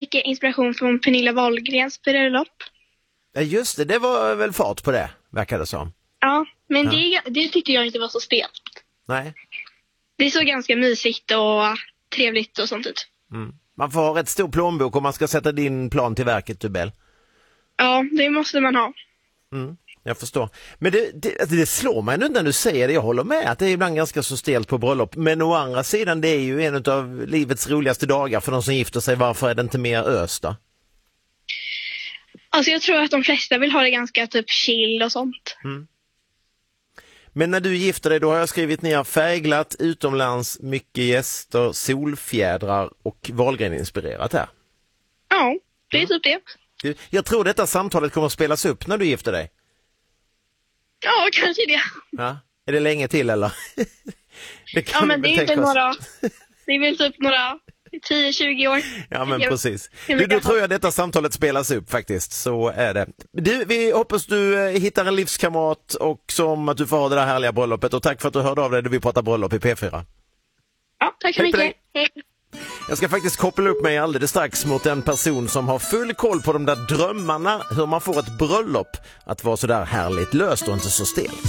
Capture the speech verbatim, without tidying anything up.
mycket inspiration från Pernilla Wahlgrens bröllop. Ja, just det. Det var väl fart på det, verkar det som. Ja, men Ja. Det, det tyckte jag inte var så stelt. Nej. Det såg ganska mysigt och trevligt och sånt ut. Mm. Man får ha rätt stor plånbok om man ska sätta din plan till verket, Tubell. Ja, det måste man ha. Mm. Jag förstår. Men det, det, det slår mig nu när du säger det. Jag håller med att det är ibland ganska så stelt på bröllop. Men å andra sidan, det är ju en av livets roligaste dagar för de som gifter sig. Varför är det inte mer ös då? Alltså jag tror att de flesta vill ha det ganska typ chill och sånt. Mm. Men när du gifter dig, då har jag skrivit ner färgglatt, utomlands, mycket gäster, solfjädrar och Wahlgren-inspirerat här. Ja, det är typ det. Du, jag tror detta samtalet kommer att spelas upp när du gifter dig. Ja, kanske det. Ja. Är det länge till eller? Det kan Ja, men det vi är väl inte tänka oss. några... Det är väl typ några tio tjugo år. Ja, men Jag- precis. jag Du, brukar då tror ha- jag detta samtalet spelas upp faktiskt. Så är det. Du, vi hoppas du eh, hittar en livskamrat och som att du får ha det där härliga bröllopet. Och tack för att du hörde av dig då vi pratar bröllop i P fyra. Ja, tack så Hej på mycket. Hej. Jag ska faktiskt koppla upp mig alldeles strax mot en person som har full koll på de där drömmarna, hur man får ett bröllop att vara så där härligt löst och inte så stelt.